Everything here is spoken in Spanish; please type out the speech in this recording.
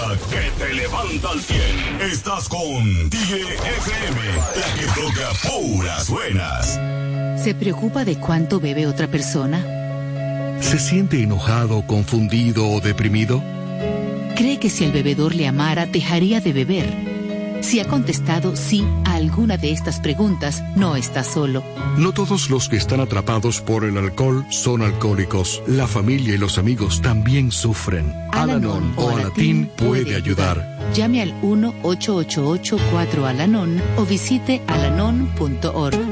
que te levanta al 100. Estás con Tigre FM, la que toca puras buenas. ¿Se preocupa de cuánto bebe otra persona? ¿Se siente enojado, confundido o deprimido? ¿Cree que si el bebedor le amara, dejaría de beber? Si ha contestado sí a alguna de estas preguntas, no está solo. No todos los que están atrapados por el alcohol son alcohólicos. La familia y los amigos también sufren. Al-Anon o Alatín puede ayudar. Llame al 1-888-4-Al-Anon o visite alanon.org.